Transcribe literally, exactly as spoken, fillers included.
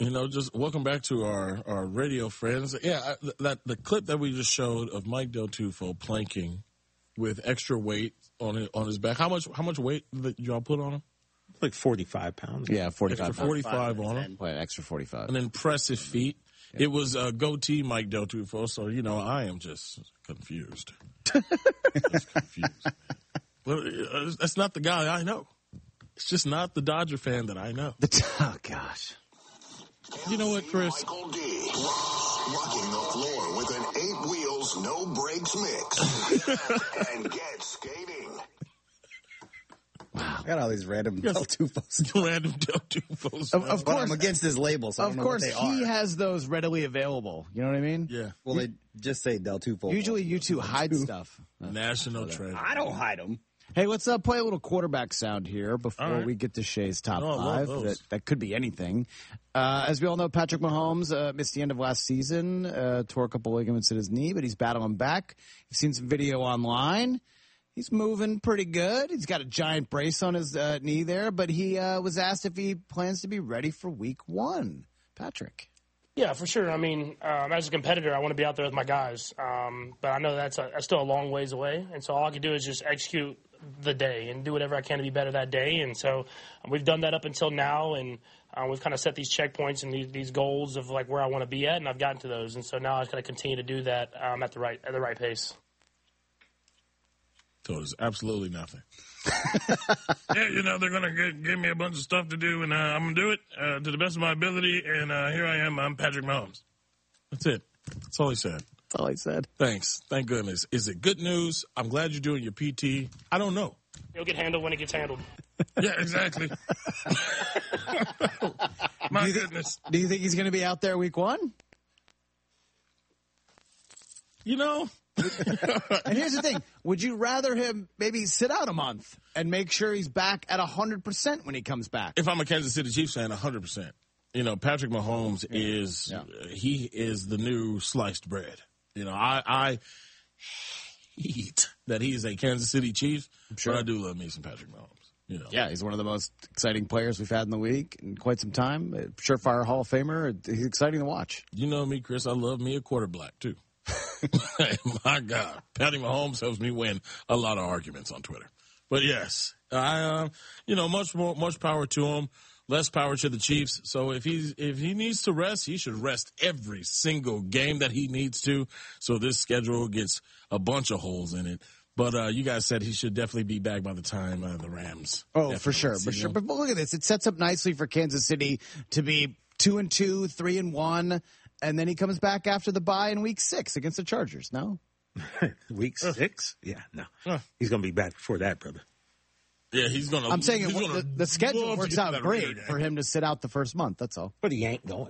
You know, just welcome back to our, our radio friends. Yeah, I, that the clip that we just showed of Mike Del Tufo planking with extra weight on it, on his back. How much how much weight did y'all put on him? Like forty-five pounds. Yeah, forty-five. Extra forty-five on him. Wait, extra forty-five. An impressive feat. Yeah. It was a goatee Mike Del Tufo, so, you know, I am just confused. just confused. Well, that's not the guy I know. It's just not the Dodger fan that I know. Oh, gosh. You know what, Chris? Michael D. Rocking the floor with an eight wheels, no brakes mix. And get skating. Wow. I got all these random yes. Del Tufos. Random Del Tufos. Of, of course. I'm against his label, so I don't of know course, what they he are. has those readily available. You know what I mean? Yeah. Well, they just say Del Tufo. Usually you two hide stuff. National treasure. I don't hide them. Hey, let's uh, play a little quarterback sound here before right. we get to Shay's top oh, five. That, that could be anything. Uh, as we all know, Patrick Mahomes uh, missed the end of last season, uh, tore a couple ligaments in his knee, but he's battling back. You've seen some video online. He's moving pretty good. He's got a giant brace on his uh, knee there, but he uh, was asked if he plans to be ready for week one. Patrick. Yeah, for sure. I mean, um, as a competitor, I want to be out there with my guys. Um, but I know that's, a, that's still a long ways away. And so all I can do is just execute the day and do whatever I can to be better that day. And so um, we've done that up until now. And uh, we've kind of set these checkpoints and these, these goals of like where I want to be at. And I've gotten to those. And so now I just got to continue to do that um, at the right at the right pace. So there's absolutely nothing. Yeah, you know, they're going to give me a bunch of stuff to do, and uh, I'm going to do it uh, to the best of my ability, and uh, here I am. I'm Patrick Mahomes. That's it. That's all he said. That's all he said. Thanks. Thank goodness. Is it good news? I'm glad you're doing your P T. I don't know. It'll get handled when it gets handled. Yeah, exactly. My do goodness. Think, do you think he's going to be out there week one? You know. And here's the thing. Would you rather him maybe sit out a month and make sure he's back at one hundred percent when he comes back? If I'm a Kansas City Chiefs fan, one hundred percent. You know, Patrick Mahomes yeah. is, yeah. Uh, he is the new sliced bread. You know, I, I hate that he is a Kansas City Chief, sure. but I do love me some Patrick Mahomes. You know. Yeah, he's one of the most exciting players we've had in the league in quite some time. Surefire Hall of Famer. He's exciting to watch. You know me, Chris. I love me a quarterback, too. My God, Patty Mahomes helps me win a lot of arguments on Twitter. But yes, I, uh, you know, much more, much power to him. Less power to the Chiefs. So if he's if he needs to rest, he should rest every single game that he needs to. So this schedule gets a bunch of holes in it. But uh, you guys said he should definitely be back by the time uh, the Rams. Oh, for sure, for sure. But look at this; it sets up nicely for Kansas City to be two and two, three and one. And then he comes back after the bye in week six against the Chargers, no? Week six? Uh, yeah, no. Uh, he's going to be back before that, brother. Yeah, he's going to. I'm saying it, the, the schedule works out great for him to sit out the first month, that's all. But he ain't going.